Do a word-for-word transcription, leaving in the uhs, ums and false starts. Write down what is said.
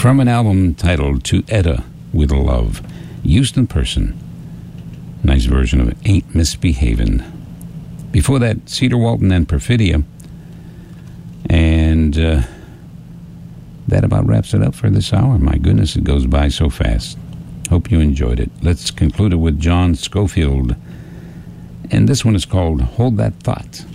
From an album titled To Etta With Love, Houston Person. Nice version of Ain't Misbehavin'. Before that, Cedar Walton and Perfidia. And uh, that about wraps it up for this hour. My goodness, it goes by so fast. Hope you enjoyed it. Let's conclude it with John Scofield. And this one is called Hold That Thought.